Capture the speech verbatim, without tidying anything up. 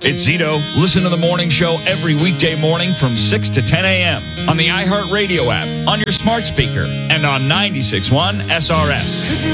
It's Zito. Listen to the morning show every weekday morning from six to ten a.m. on the iHeartRadio app, on your smart speaker, and on ninety-six point one S R S.